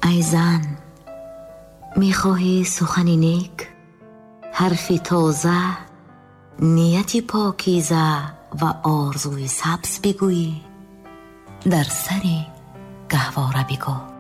ای زن، میخواهی سخنی نیک، حرفی تازه، نیتی پاکیزه و آرزوی سبز بگویی؟ در سری گهواره بگو.